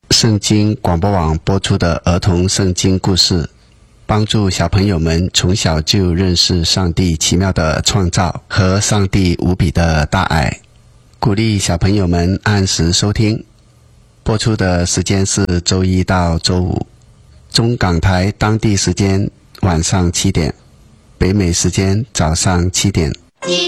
圣经广播网播出的儿童圣经故事，帮助小朋友们从小就认识上帝奇妙的创造和上帝无比的大爱，鼓励小朋友们按时收听。播出的时间是周一到周五，中港台当地时间晚上7点，北美时间早上7点。